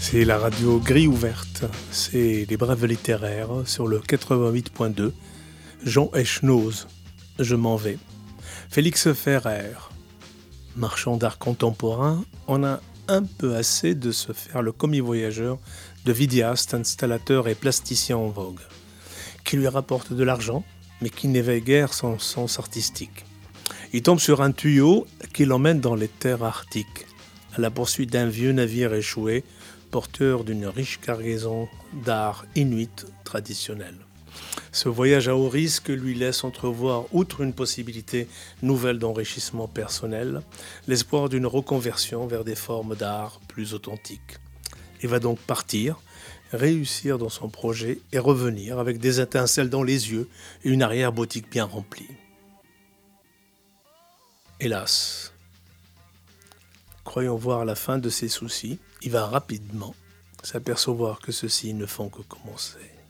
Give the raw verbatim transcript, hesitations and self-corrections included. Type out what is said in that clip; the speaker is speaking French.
C'est la radio Grille ouverte, c'est les brèves littéraires sur le quatre-vingt-huit point deux. Jean Echnoz, Je m'en vais. Félix Ferrer, marchand d'art contemporain, en a un peu assez de se faire le commis voyageur de vidéaste, installateur et plasticien en vogue, qui lui rapporte de l'argent, mais qui n'éveille guère son sens artistique. Il tombe sur un tuyau qui l'emmène dans les terres arctiques, à la poursuite d'un vieux navire échoué, porteur d'une riche cargaison d'art inuit traditionnel. Ce voyage à haut risque lui laisse entrevoir, outre une possibilité nouvelle d'enrichissement personnel, l'espoir d'une reconversion vers des formes d'art plus authentiques. Il va donc partir, réussir dans son projet et revenir avec des étincelles dans les yeux et une arrière-boutique bien remplie. Hélas, croyant voir la fin de ses soucis, il va rapidement s'apercevoir que ceux-ci ne font que commencer.